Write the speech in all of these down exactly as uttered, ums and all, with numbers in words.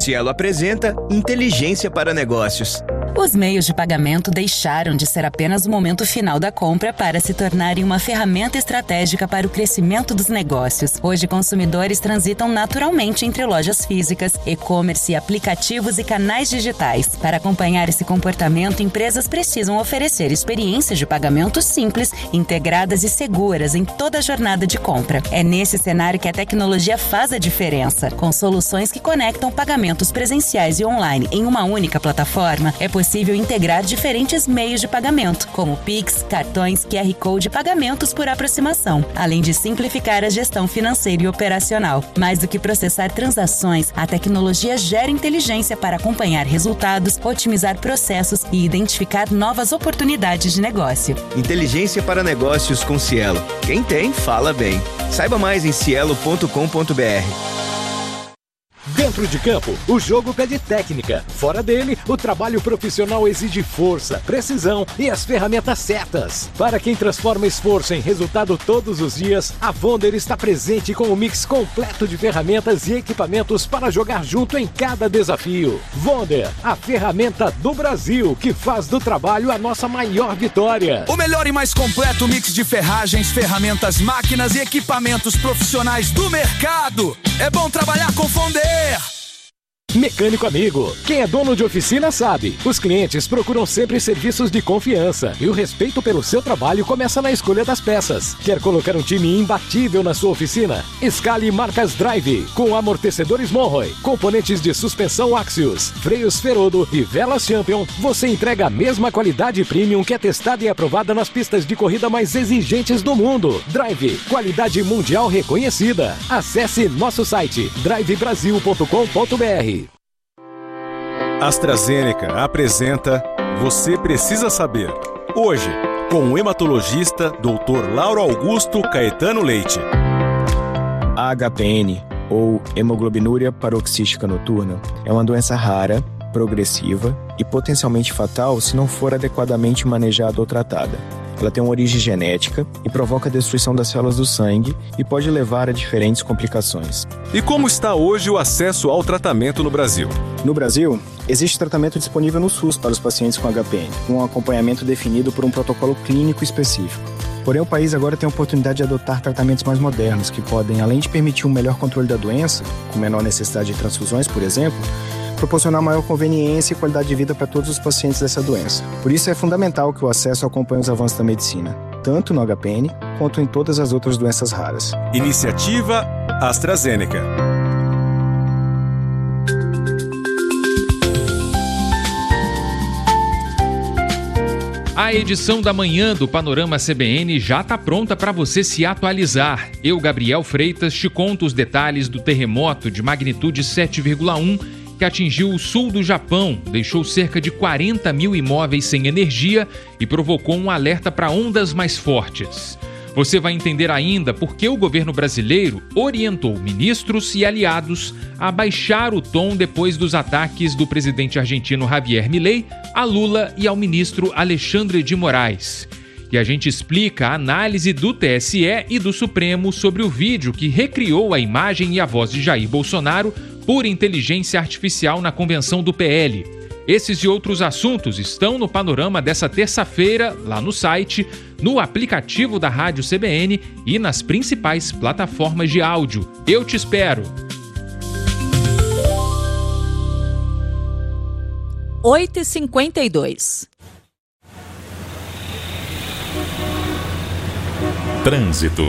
Cielo apresenta Inteligência para Negócios. Os meios de pagamento deixaram de ser apenas o momento final da compra para se tornarem uma ferramenta estratégica para o crescimento dos negócios. Hoje, consumidores transitam naturalmente entre lojas físicas, e-commerce, aplicativos e canais digitais. Para acompanhar esse comportamento, empresas precisam oferecer experiências de pagamento simples, integradas e seguras em toda a jornada de compra. É nesse cenário que a tecnologia faz a diferença. Com soluções que conectam pagamentos presenciais e online em uma única plataforma, é possível possível integrar diferentes meios de pagamento, como Pix, cartões, Q R Code e pagamentos por aproximação, além de simplificar a gestão financeira e operacional. Mais do que processar transações, a tecnologia gera inteligência para acompanhar resultados, otimizar processos e identificar novas oportunidades de negócio. Inteligência para Negócios com Cielo. Quem tem, fala bem. Saiba mais em cielo ponto com ponto b r. Dentro de campo, o jogo pede técnica. Fora dele, o trabalho profissional exige força, precisão e as ferramentas certas. Para quem transforma esforço em resultado todos os dias, a Vonder está presente com um mix completo de ferramentas e equipamentos para jogar junto em cada desafio. Vonder, a ferramenta do Brasil que faz do trabalho a nossa maior vitória. O melhor e mais completo mix de ferragens, ferramentas, máquinas e equipamentos profissionais do mercado. É bom trabalhar com Vonder. Mecânico amigo, quem é dono de oficina sabe, os clientes procuram sempre serviços de confiança e o respeito pelo seu trabalho começa na escolha das peças. Quer colocar um time imbatível na sua oficina? Escale marcas Drive, com amortecedores Monroe, componentes de suspensão Axios, freios Ferodo e velas Champion. Você entrega a mesma qualidade premium que é testada e aprovada nas pistas de corrida mais exigentes do mundo. Drive, qualidade mundial reconhecida. Acesse nosso site drive brasil ponto com ponto b r. AstraZeneca apresenta Você Precisa Saber. Hoje, com o hematologista doutor Lauro Augusto Caetano Leite. A H P N, ou hemoglobinúria paroxística noturna, é uma doença rara, progressiva e potencialmente fatal se não for adequadamente manejada ou tratada. Ela tem uma origem genética e provoca a destruição das células do sangue e pode levar a diferentes complicações. E como está hoje o acesso ao tratamento no Brasil? No Brasil, existe tratamento disponível no SUS para os pacientes com H P N, com um acompanhamento definido por um protocolo clínico específico. Porém, o país agora tem a oportunidade de adotar tratamentos mais modernos que podem, além de permitir um melhor controle da doença, com menor necessidade de transfusões, por exemplo, proporcionar maior conveniência e qualidade de vida para todos os pacientes dessa doença. Por isso é fundamental que o acesso acompanhe os avanços da medicina, tanto no H P N quanto em todas as outras doenças raras. Iniciativa AstraZeneca. A edição da manhã do Panorama C B N já está pronta para você se atualizar. Eu, Gabriel Freitas, te conto os detalhes do terremoto de magnitude sete vírgula um que atingiu o sul do Japão, deixou cerca de quarenta mil imóveis sem energia e provocou um alerta para ondas mais fortes. Você vai entender ainda por que o governo brasileiro orientou ministros e aliados a baixar o tom depois dos ataques do presidente argentino Javier Milei a Lula e ao ministro Alexandre de Moraes. E a gente explica a análise do T S E e do Supremo sobre o vídeo que recriou a imagem e a voz de Jair Bolsonaro por inteligência artificial na convenção do P L. Esses e outros assuntos estão no panorama dessa terça-feira, lá no site, no aplicativo da Rádio C B N e nas principais plataformas de áudio. Eu te espero! oito e cinquenta e dois. Trânsito.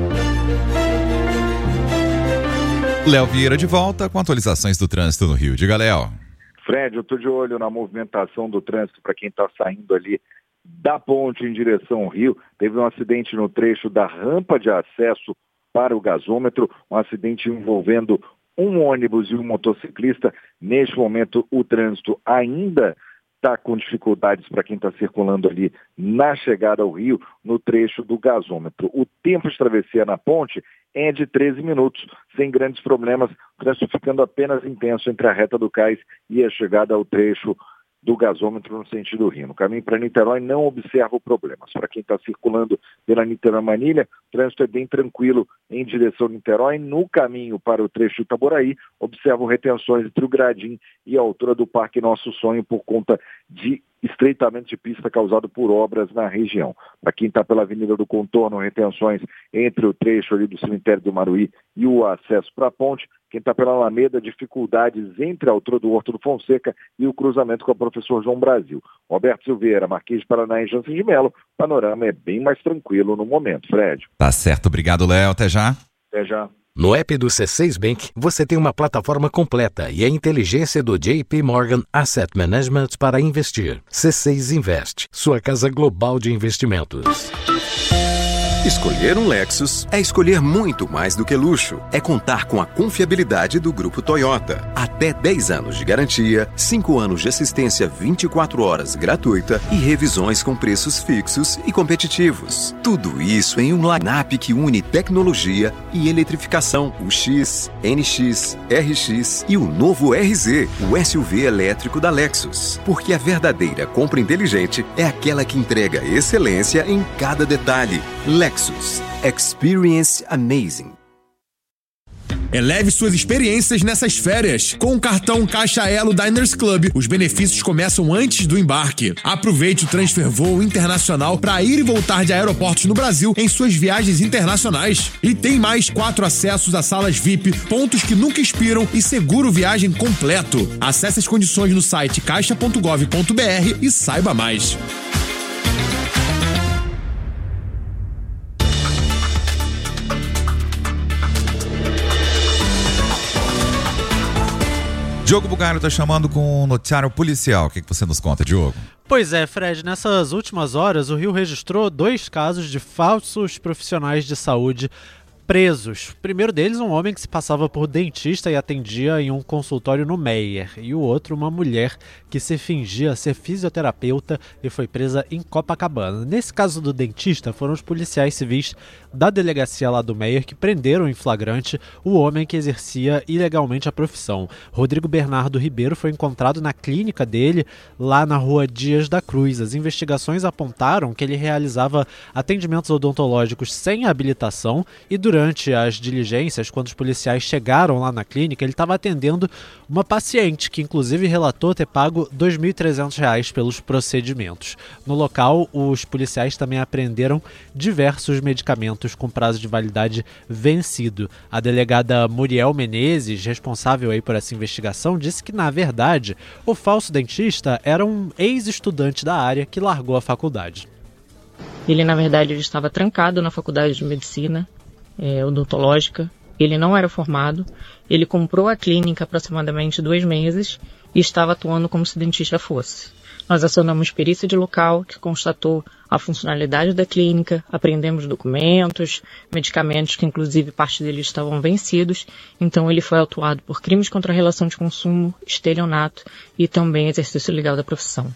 Léo Vieira de volta com atualizações do trânsito no Rio. Diga, Léo. Fred, eu estou de olho na movimentação do trânsito para quem está saindo ali da ponte em direção ao Rio. Teve um acidente no trecho da rampa de acesso para o gasômetro, um acidente envolvendo um ônibus e um motociclista. Neste momento, o trânsito ainda está com dificuldades para quem está circulando ali na chegada ao Rio, no trecho do gasômetro. O tempo de travessia na ponte é de treze minutos, sem grandes problemas, o trânsito ficando apenas intenso entre a reta do Cais e a chegada ao trecho do gasômetro no sentido Rio. No caminho para Niterói não observa problemas. Para quem está circulando pela Niterói-Manilha, o trânsito é bem tranquilo em direção a Niterói. No caminho para o trecho de Itaboraí, observam retenções entre o Gradim e a altura do Parque Nosso Sonho por conta de estreitamento de pista causado por obras na região. Para quem está pela Avenida do Contorno, retenções entre o trecho ali do cemitério do Maruí e o acesso para a ponte. Quem está pela Alameda, dificuldades entre a altura do Horto do Fonseca e o cruzamento com o Professor João Brasil. Roberto Silveira, Marquês de Paraná e Jansen de Melo, o panorama é bem mais tranquilo no momento, Fred. Tá certo, obrigado, Léo, até já. Até já. No app do C seis Bank, você tem uma plataforma completa e a inteligência do J P Morgan Asset Management para investir. C seis Invest, sua casa global de investimentos. Escolher um Lexus é escolher muito mais do que luxo. É contar com a confiabilidade do Grupo Toyota. Até dez anos de garantia, cinco anos de assistência vinte e quatro horas gratuita e revisões com preços fixos e competitivos. Tudo isso em um line-up que une tecnologia e eletrificação. O X, N X, R X e o novo R Z, o S U V elétrico da Lexus. Porque a verdadeira compra inteligente é aquela que entrega excelência em cada detalhe. Lexus. Experience Amazing. Eleve suas experiências nessas férias. Com o cartão Caixa Elo Diners Club, os benefícios começam antes do embarque. Aproveite o Transfer Voo Internacional para ir e voltar de aeroportos no Brasil em suas viagens internacionais. E tem mais quatro acessos a salas V I P, pontos que nunca expiram e seguro viagem completo. Acesse as condições no site caixa ponto gov ponto br e saiba mais. Diogo Bugalho está chamando com um noticiário policial. O que, que você nos conta, Diogo? Pois é, Fred, nessas últimas horas o Rio registrou dois casos de falsos profissionais de saúde presos. O primeiro deles, um homem que se passava por dentista e atendia em um consultório no Meier. E o outro, uma mulher que se fingia ser fisioterapeuta e foi presa em Copacabana. Nesse caso do dentista, foram os policiais civis da delegacia lá do Meier que prenderam em flagrante o homem que exercia ilegalmente a profissão. Rodrigo Bernardo Ribeiro foi encontrado na clínica dele, lá na rua Dias da Cruz. As investigações apontaram que ele realizava atendimentos odontológicos sem habilitação e durante as diligências, quando os policiais chegaram lá na clínica, ele estava atendendo uma paciente que inclusive relatou ter pago dois mil e trezentos reais pelos procedimentos. No local, os policiais também apreenderam diversos medicamentos com prazo de validade vencido. A delegada Muriel Menezes, responsável aí por essa investigação, disse que, na verdade, o falso dentista era um ex-estudante da área que largou a faculdade. Ele, na verdade, ele estava trancado na faculdade de medicina é, odontológica. Ele não era formado. Ele comprou a clínica há aproximadamente dois meses e estava atuando como se dentista fosse. Nós acionamos perícia de local, que constatou a funcionalidade da clínica, apreendemos documentos, medicamentos que inclusive parte deles estavam vencidos, então ele foi autuado por crimes contra a relação de consumo, estelionato e também exercício ilegal da profissão.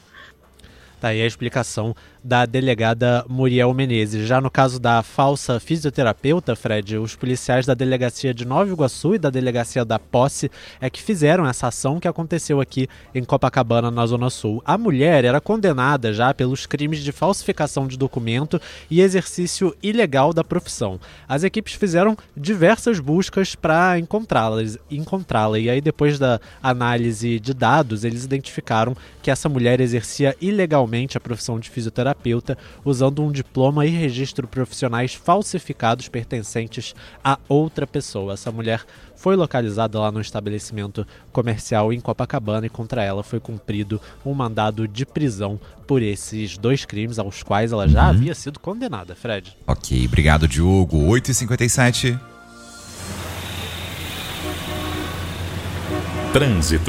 Tá aí a explicação da delegada Muriel Menezes. Já no caso da falsa fisioterapeuta, Fred, os policiais da delegacia de Nova Iguaçu e da delegacia da Posse é que fizeram essa ação que aconteceu aqui em Copacabana, na Zona Sul. A mulher era condenada já pelos crimes de falsificação de documento e exercício ilegal da profissão. As equipes fizeram diversas buscas para encontrá-la, encontrá-la e aí depois da análise de dados, eles identificaram que essa mulher exercia ilegalmente a profissão de fisioterapeuta usando um diploma e registro profissionais falsificados pertencentes a outra pessoa. Essa mulher foi localizada lá no estabelecimento comercial em Copacabana e contra ela foi cumprido um mandado de prisão por esses dois crimes aos quais ela já uhum. havia sido condenada, Fred. Ok, obrigado, Diogo. oito e cinquenta e sete. Trânsito.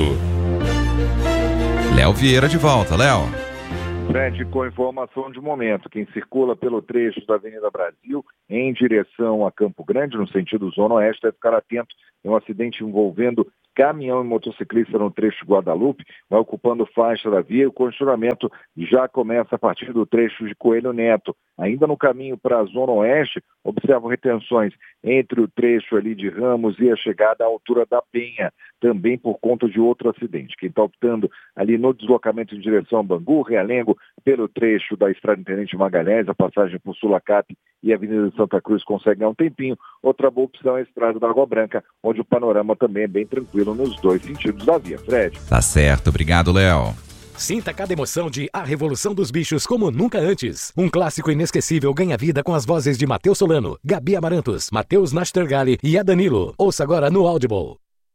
Léo Vieira de volta. Léo. Fred, com informação de momento, quem circula pelo trecho da Avenida Brasil em direção a Campo Grande, no sentido Zona Oeste, deve ficar atento. Tem um acidente envolvendo caminhão e motociclista no trecho de Guadalupe, vai ocupando faixa da via. O congestionamento já começa a partir do trecho de Coelho Neto. Ainda no caminho para a Zona Oeste, observam retenções entre o trecho ali de Ramos e a chegada à altura da Penha. também por conta de outro acidente. Quem está optando ali no deslocamento em direção a Bangu, Realengo, pelo trecho da Estrada Intendente Magalhães, a passagem por Sulacap e a Avenida de Santa Cruz consegue ganhar um tempinho. Outra boa opção é a Estrada da Água Branca, onde o panorama também é bem tranquilo nos dois sentidos da via. Fred. Tá certo, obrigado, Léo. Sinta cada emoção de A Revolução dos Bichos como nunca antes. Um clássico inesquecível ganha vida com as vozes de Matheus Solano, Gabi Amarantos, Matheus Nastergali e Adanilo. Ouça agora no Audible.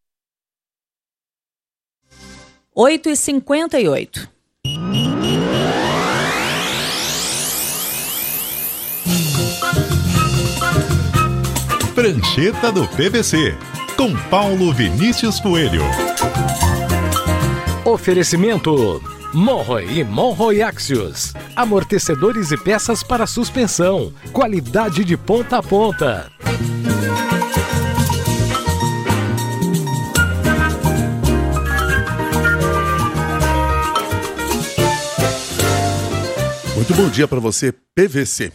oito e cinquenta e oito. Prancheta do P V C, com Paulo Vinícius Coelho. Oferecimento Monroe e Monroe Axios. Amortecedores e peças para suspensão. Qualidade de ponta a ponta. Muito bom dia para você, P V C.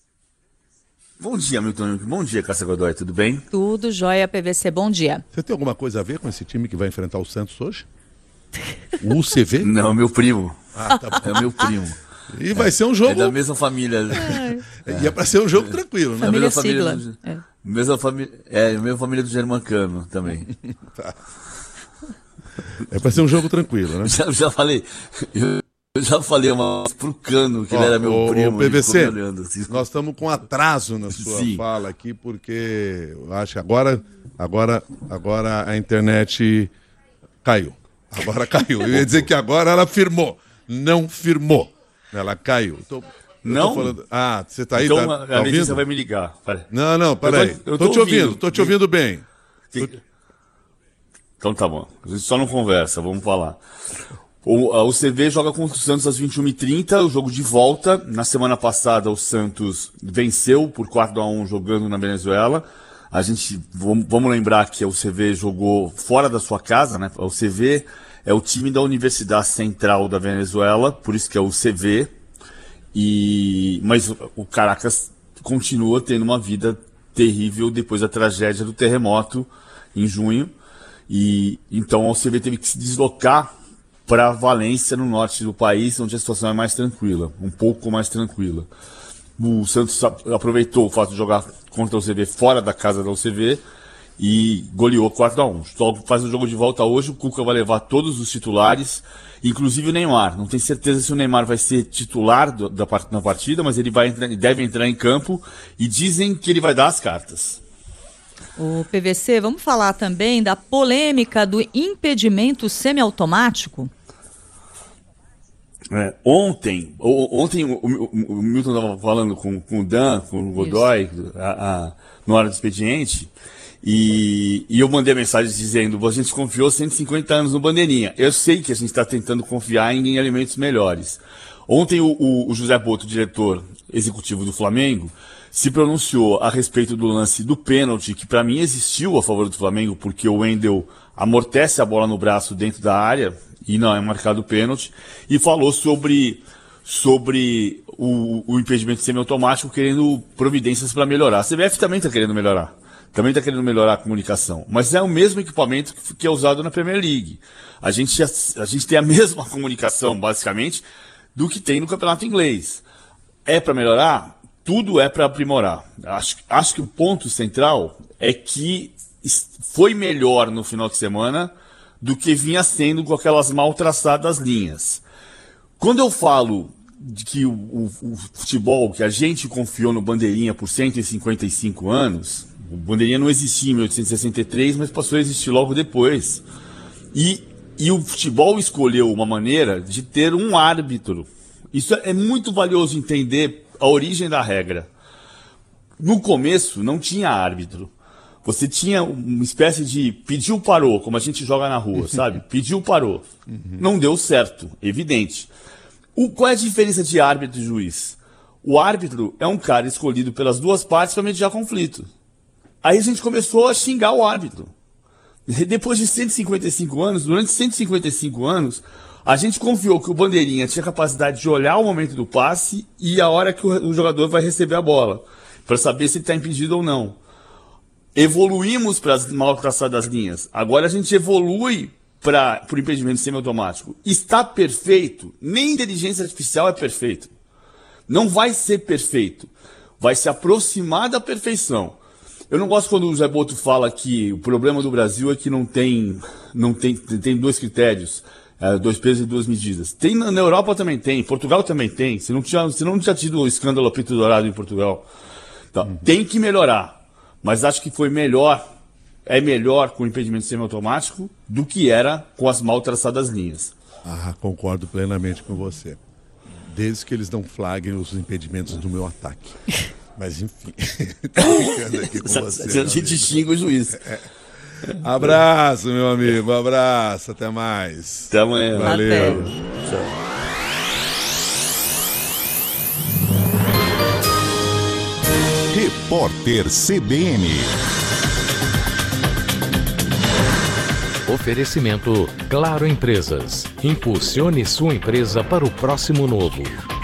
Bom dia, Milton. Bom dia, Cássia Godoy. Tudo bem? Tudo jóia, P V C. Bom dia. Você tem alguma coisa a ver com esse time que vai enfrentar o Santos hoje? O U C V? Não, meu primo. Ah, tá bom. É meu primo. E vai é, ser um jogo... É da mesma família. É. E é para ser um jogo tranquilo, né? Família mesma sigla. Família do... é. Mesma família... É, a mesma família do Germancano também. Tá. É para ser um jogo tranquilo, né? Já, já falei... Eu... Eu já falei uma vez pro Cano que Ó, ele era meu o, primo. O P V C, olhando, assim. Nós estamos com atraso na sua Sim. fala aqui, porque eu acho que agora, agora, agora a internet caiu. Agora caiu. Eu ia dizer que agora ela firmou. Não firmou. Ela caiu. Tô, não? Tô falando... Ah, você tá aí? Então tá, tá a Letícia vai me ligar. Pera. Não, não, peraí. Eu tô, eu tô, tô te ouvindo, ouvindo, tô te ouvindo bem. Que... Então tá bom. A gente só não conversa, vamos falar. O, o C V joga contra o Santos às vinte e uma e trinta, o jogo de volta. Na semana passada o Santos venceu por quatro a um jogando na Venezuela. A gente, vamos, vamos lembrar que o C V jogou fora da sua casa, né? O C V é o time da Universidade Central da Venezuela, por isso que é o C V. E, mas o Caracas continua tendo uma vida terrível depois da tragédia do terremoto em junho. E então o C V teve que se deslocar para Valência, no norte do país, onde a situação é mais tranquila, um pouco mais tranquila. O Santos aproveitou o fato de jogar contra o C V fora da casa da U C V e goleou quatro a um. Só faz o jogo de volta hoje, o Cuca vai levar todos os titulares, inclusive o Neymar. Não tem certeza se o Neymar vai ser titular do, da, na partida, mas ele vai entrar, deve entrar em campo e dizem que ele vai dar as cartas. O P V C, vamos falar também da polêmica do impedimento semiautomático? É, ontem, o, ontem o, o, o Milton estava falando com, com o Dan, com o Godoy, a, a, no hora do expediente, e, e eu mandei a mensagem dizendo: a gente confiou cento e cinquenta anos no Bandeirinha. Eu sei que a gente está tentando confiar em, em alimentos melhores. Ontem o, o, o José Boto, diretor executivo do Flamengo, se pronunciou a respeito do lance do pênalti, que para mim existiu a favor do Flamengo, porque o Wendel amortece a bola no braço dentro da área e não é marcado o pênalti, e falou sobre, sobre o, o impedimento semiautomático, querendo providências para melhorar. A C B F também está querendo melhorar, também está querendo melhorar a comunicação, mas é o mesmo equipamento que, que é usado na Premier League. A gente, a, a gente tem a mesma comunicação, basicamente, do que tem no campeonato inglês. É para melhorar? Tudo é para aprimorar. Acho, acho que o ponto central é que foi melhor no final de semana do que vinha sendo com aquelas mal traçadas linhas. Quando eu falo de que o, o, o futebol, que a gente confiou no Bandeirinha por cento e cinquenta e cinco anos, o Bandeirinha não existia em mil oitocentos e sessenta e três, mas passou a existir logo depois. E, e o futebol escolheu uma maneira de ter um árbitro. Isso é muito valioso entender a origem da regra. No começo não tinha árbitro. Você tinha uma espécie de pediu, parou, como a gente joga na rua, sabe? Pediu, parou. Uhum. Não deu certo, evidente. O, qual é a diferença de árbitro e juiz? O árbitro é um cara escolhido pelas duas partes para mediar conflito. Aí a gente começou a xingar o árbitro. E depois de cento e cinquenta e cinco anos, durante cento e cinquenta e cinco anos, a gente confiou que o Bandeirinha tinha capacidade de olhar o momento do passe e a hora que o, o jogador vai receber a bola, para saber se ele está impedido ou não. evoluímos para as mal traçadas linhas. Agora a gente evolui para o impedimento semiautomático. Está perfeito? Nem inteligência artificial é perfeito. Não vai ser perfeito. Vai se aproximar da perfeição. Eu não gosto quando o Zé Boto fala que o problema do Brasil é que não tem, não tem, tem dois critérios, é, dois pesos e duas medidas. Tem na, na Europa também tem, em Portugal também tem. Se não tinha, se não tinha tido o escândalo apito dourado em Portugal. Então, uhum. Tem que melhorar. Mas acho que foi melhor, é melhor com o impedimento semiautomático do que era com as mal traçadas linhas. Ah, concordo plenamente com você. Desde que eles não flagrem os impedimentos do meu ataque. Mas enfim, tô ficando aqui com você. A gente xinga o juiz. É. Abraço, meu amigo, abraço, até mais. Até amanhã. Valeu. Até. Tchau. Repórter C B N. Oferecimento Claro Empresas. Impulsione sua empresa para o próximo novo.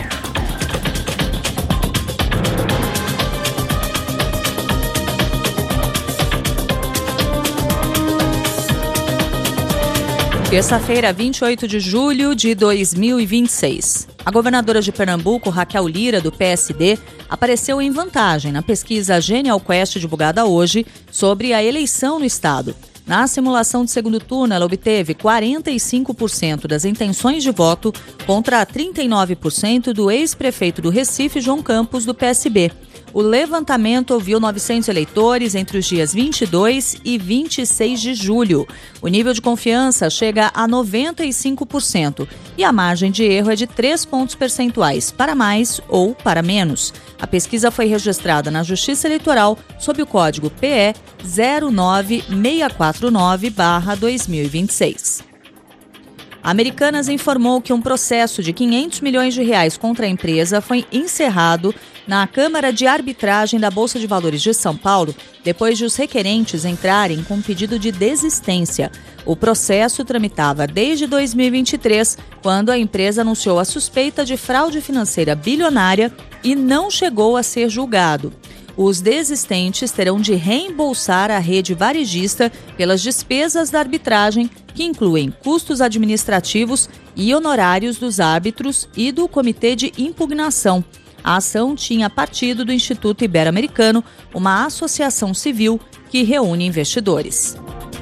Terça-feira, vinte e oito de julho de dois mil e vinte e seis. A governadora de Pernambuco, Raquel Lira, do P S D, apareceu em vantagem na pesquisa Genial Quest divulgada hoje sobre a eleição no estado. Na simulação de segundo turno, ela obteve quarenta e cinco por cento das intenções de voto contra trinta e nove por cento do ex-prefeito do Recife, João Campos, do P S B. O levantamento ouviu novecentos eleitores entre os dias vinte e dois e vinte e seis de julho. O nível de confiança chega a noventa e cinco por cento e a margem de erro é de três pontos percentuais, para mais ou para menos. A pesquisa foi registrada na Justiça Eleitoral sob o código P E zero nove seis quatro nove barra dois mil e vinte e seis. A Americanas informou que um processo de quinhentos milhões de reais contra a empresa foi encerrado na Câmara de Arbitragem da Bolsa de Valores de São Paulo, depois de os requerentes entrarem com um pedido de desistência. O processo tramitava desde dois mil e vinte e três, quando a empresa anunciou a suspeita de fraude financeira bilionária e não chegou a ser julgado. Os desistentes terão de reembolsar a rede varejista pelas despesas da arbitragem, que incluem custos administrativos e honorários dos árbitros e do Comitê de Impugnação. A ação tinha partido do Instituto Ibero-Americano, uma associação civil que reúne investidores.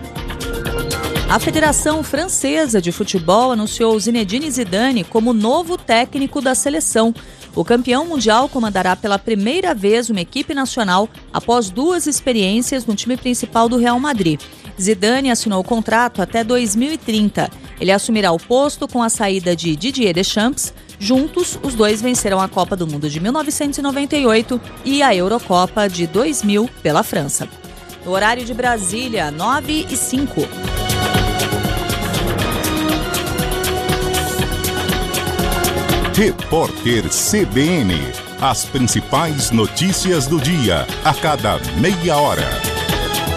A Federação Francesa de Futebol anunciou Zinedine Zidane como novo técnico da seleção. O campeão mundial comandará pela primeira vez uma equipe nacional após duas experiências no time principal do Real Madrid. Zidane assinou o contrato até dois mil e trinta. Ele assumirá o posto com a saída de Didier Deschamps. Juntos, os dois venceram a Copa do Mundo de mil novecentos e noventa e oito e a Eurocopa de dois mil pela França. No horário de Brasília, nove e cinco. Repórter C B N. As principais notícias do dia, a cada meia hora.